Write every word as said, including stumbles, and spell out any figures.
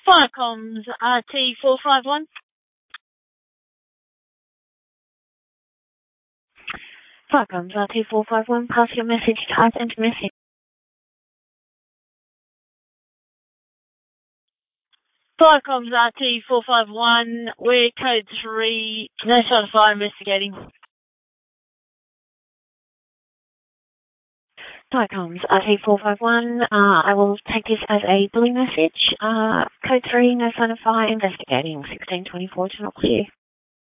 Firecoms R T four five one. Firecoms R T four five one, pass your message to us, enter message. Firecoms R T four five one, we're code three, no sign of fire, investigating. Firecoms R T four five one, uh, I will take this as a bully message. Uh, code three, no sign of fire, investigating. sixteen twenty-four, to not clear.